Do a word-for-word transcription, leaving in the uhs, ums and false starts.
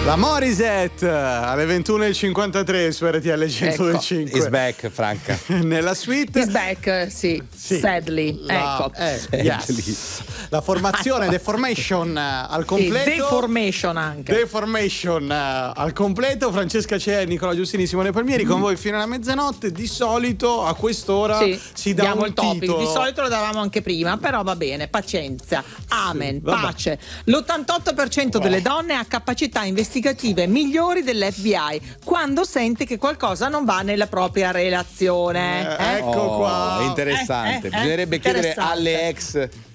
La Morissette alle ventuno e cinquantatré su R T L centodue e cinque. Is back, Franca. Nella suite. Is back, sì. Sì. Sadly. La, ecco. eh, yes. La formazione Deformation uh, al completo. E Deformation anche. Deformation uh, al completo. Francesca Cea, Nicola Giustini, Simone Palmieri mm. con voi fino alla mezzanotte. Di solito a quest'ora sì. si dà Diamo un il topic. titolo. Di solito lo davamo anche prima, però va bene, pazienza. Amen, sì, pace. L'ottantotto per cento delle donne ha capacità investigative migliori dell'F B I quando sente che qualcosa non va nella propria relazione. Eh, eh? Ecco oh, qua. È interessante. Eh, eh, Bisognerebbe eh, chiedere interessante. alle ex